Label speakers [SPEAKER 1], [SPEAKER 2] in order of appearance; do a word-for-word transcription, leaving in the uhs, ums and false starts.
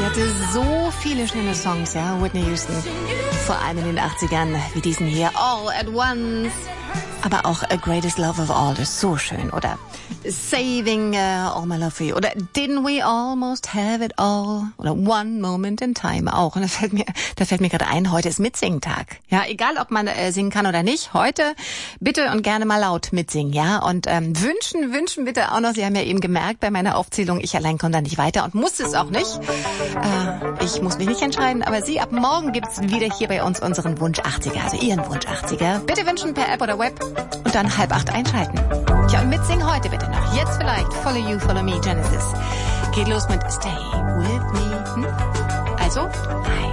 [SPEAKER 1] Sie hatte so viele schöne Songs, ja, Whitney Houston. Vor allem in den achtzigern, wie diesen hier, All at Once. Aber auch A Greatest Love of All ist so schön. Oder Saving uh, All My Love for You. Oder Didn't We Almost Have It All? Oder One Moment in Time auch. Und da fällt mir, da fällt mir gerade ein, heute ist Mitsingtag. Ja, egal ob man äh, singen kann oder nicht. Heute bitte und gerne mal laut mitsingen, ja. Und ähm, wünschen, wünschen bitte auch noch. Sie haben ja eben gemerkt bei meiner Aufzählung, ich allein komme da nicht weiter und musste es auch nicht. Äh, ich muss mich nicht entscheiden, aber Sie, ab morgen gibt's wieder hier bei uns unseren Wunsch achtziger, also Ihren Wunsch achtziger. Bitte wünschen per App oder Web. Und dann halb acht einschalten. Tja, und mitsingen heute bitte noch. Jetzt vielleicht Follow You, Follow Me, Genesis. Geht los mit Stay With Me. Hm? Also, hi.